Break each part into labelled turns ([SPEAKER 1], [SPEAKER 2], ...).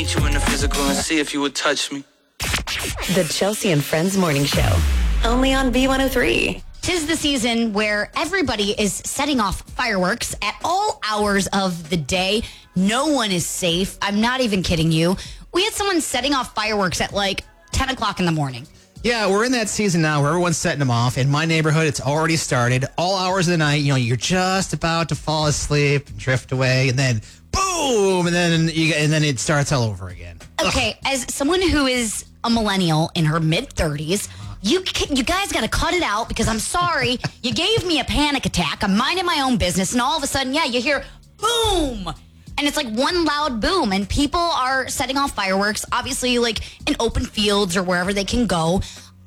[SPEAKER 1] Meet you in the physical and see if you would touch me.
[SPEAKER 2] The Chelsea and Friends Morning Show. Only on B103.
[SPEAKER 3] 'Tis the season where everybody is setting off fireworks at all hours of the day. No one is safe. I'm not even kidding you. We had someone setting off fireworks at like 10 o'clock in the morning.
[SPEAKER 4] Yeah, we're in that season now where everyone's setting them off. In my neighborhood, it's already started. All hours of the night, you're just about to fall asleep and drift away, and then boom, and then it starts all over again.
[SPEAKER 3] Okay, as someone who is a millennial in her mid-30s, you guys got to cut it out because I'm sorry. You gave me a panic attack. I'm minding my own business, and all of a sudden, you hear boom. And it's like one loud boom, and people are setting off fireworks, obviously, like in open fields or wherever they can go.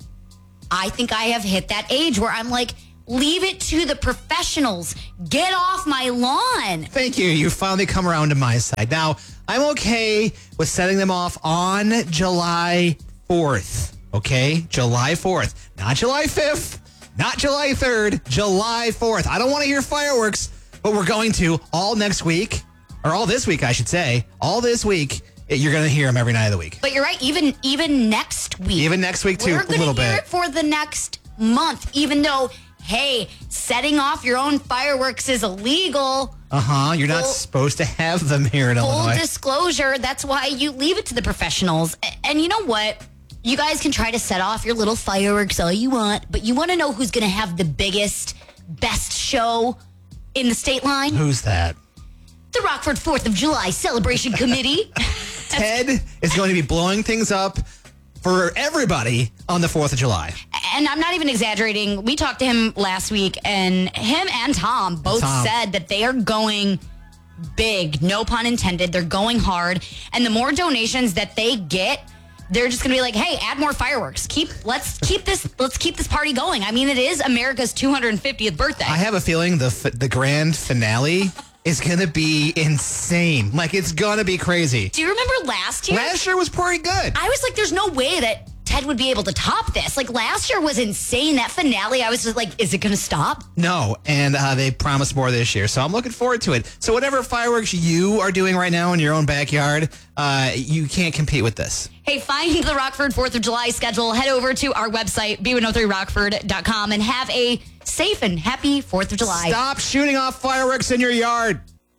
[SPEAKER 3] I think I have hit that age where I'm like, leave it to the professionals. Get off my lawn.
[SPEAKER 4] Thank you. You finally come around to my side. Now, I'm okay with setting them off on July 4th, okay? July 4th. Not July 5th, not July 3rd, July 4th. I don't want to hear fireworks, but we're going to all next week. Or all this week, I should say. All this week, you're going to hear them every night of the week.
[SPEAKER 3] But you're right, even next week.
[SPEAKER 4] Even next week, too, a little bit.
[SPEAKER 3] We're going to hear it for the next month, even though, hey, setting off your own fireworks is illegal.
[SPEAKER 4] You're not supposed to have them here in Illinois.
[SPEAKER 3] Full disclosure, that's why you leave it to the professionals. And you know what? You guys can try to set off your little fireworks all you want, but you want to know who's going to have the biggest, best show in the state line?
[SPEAKER 4] Who's that?
[SPEAKER 3] The Rockford 4th of July Celebration Committee.
[SPEAKER 4] Ted is going to be blowing things up for everybody on the 4th of July.
[SPEAKER 3] And I'm not even exaggerating. We talked to him last week, and him and Tom both said that they are going big, no pun intended. They're going hard. And the more donations that they get, they're just going to be like, hey, add more fireworks. Let's keep this party going. I mean, it is America's 250th birthday.
[SPEAKER 4] I have a feeling the grand finale is going to be insane. Like, it's going to be crazy.
[SPEAKER 3] Do you remember last year?
[SPEAKER 4] Last year was pretty good.
[SPEAKER 3] I was like, there's no way that Ted would be able to top this. Like, last year was insane. That finale, I was just like, is it going to stop?
[SPEAKER 4] No, and they promised more this year, so I'm looking forward to it. So whatever fireworks you are doing right now in your own backyard, you can't compete with this.
[SPEAKER 3] Hey, find the Rockford 4th of July schedule. Head over to our website, b103rockford.com, and have a safe and happy 4th of July.
[SPEAKER 4] Stop shooting off fireworks in your yard.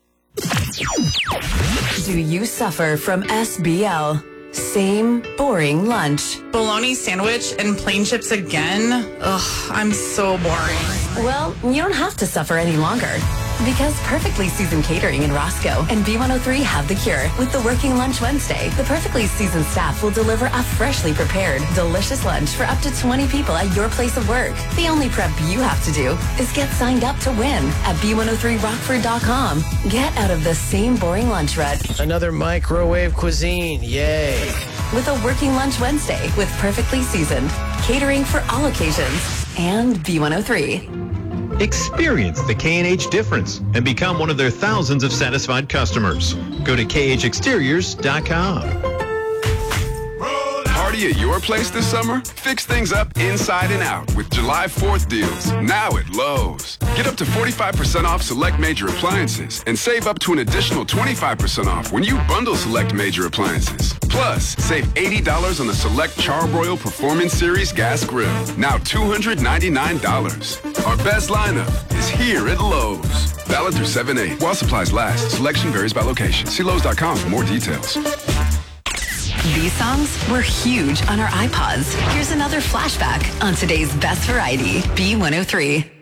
[SPEAKER 2] Do you suffer from SBL? Same boring lunch.
[SPEAKER 5] Bologna sandwich and plain chips again? Ugh, I'm so boring.
[SPEAKER 2] Well, you don't have to suffer any longer. Because Perfectly Seasoned Catering in Roscoe and B103 have the cure. With the Working Lunch Wednesday, the Perfectly Seasoned staff will deliver a freshly prepared, delicious lunch for up to 20 people at your place of work. The only prep you have to do is get signed up to win at b103rockford.com. Get out of the same boring lunch rut.
[SPEAKER 6] Another microwave cuisine, yay.
[SPEAKER 2] With a Working Lunch Wednesday with Perfectly Seasoned, catering for all occasions, and B103.
[SPEAKER 7] Experience the K&H difference and become one of their thousands of satisfied customers. Go to khexteriors.com.
[SPEAKER 8] Party at your place this summer? Fix things up inside and out with July 4th deals, now at Lowe's. Get up to 45% off select major appliances and save up to an additional 25% off when you bundle select major appliances. Plus, save $80 on the select Charbroil Performance Series gas grill, now $299. Our best lineup is here at Lowe's. Valid through 7/8. While supplies last, selection varies by location. See Lowe's.com for more details.
[SPEAKER 2] These songs were huge on our iPods. Here's another flashback on today's best variety, B103.